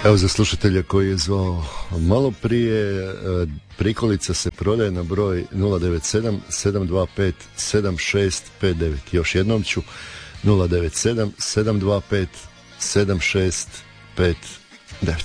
Evo za slušatelja koji je zvao malo prije, prikolica se prodaje na broj 097 725 7659. Još jednom ću 097 725 7659.